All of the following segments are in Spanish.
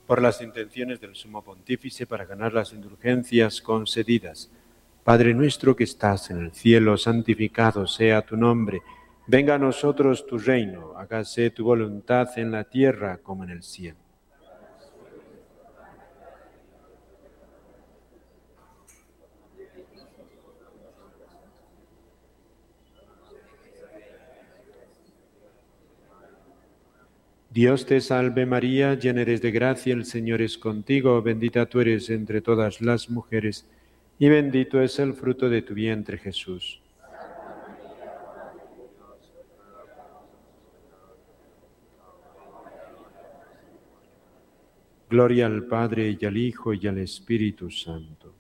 por las intenciones del Sumo Pontífice para ganar las indulgencias concedidas. Padre nuestro que estás en el cielo, santificado sea tu nombre. Venga a nosotros tu reino, hágase tu voluntad en la tierra como en el cielo. Dios te salve María, llena eres de gracia, el Señor es contigo, bendita tú eres entre todas las mujeres, y bendito es el fruto de tu vientre Jesús. Gloria al Padre, y al Hijo, y al Espíritu Santo.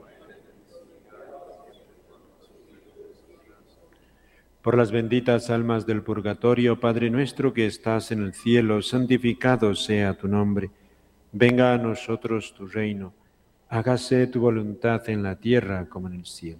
Por las benditas almas del purgatorio, Padre nuestro que estás en el cielo, santificado sea tu nombre. Venga a nosotros tu reino. Hágase tu voluntad en la tierra como en el cielo.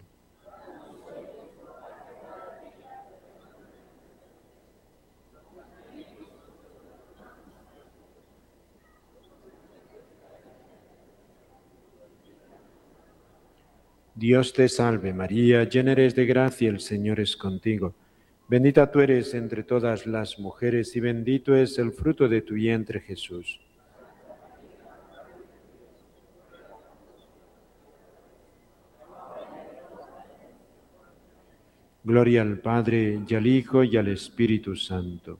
Dios te salve María, llena eres de gracia, el Señor es contigo. Bendita tú eres entre todas las mujeres y bendito es el fruto de tu vientre Jesús. Gloria al Padre, y al Hijo, y al Espíritu Santo.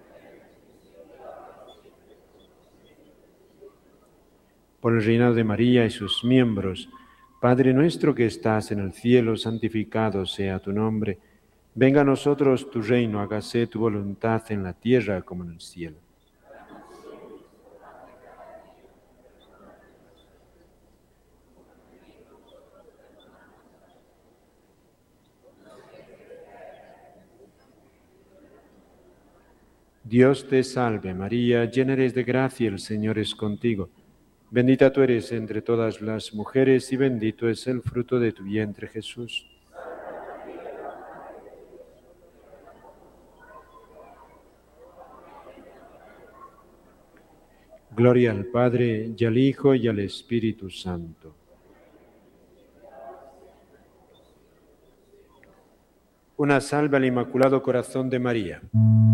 Por el reinado de María y sus miembros, Padre nuestro que estás en el cielo, santificado sea tu nombre. Venga a nosotros tu reino, hágase tu voluntad en la tierra como en el cielo. Dios te salve María, llena eres de gracia, el Señor es contigo. Bendita tú eres entre todas las mujeres y bendito es el fruto de tu vientre Jesús. Gloria al Padre, y al Hijo, y al Espíritu Santo. Una salve al Inmaculado Corazón de María.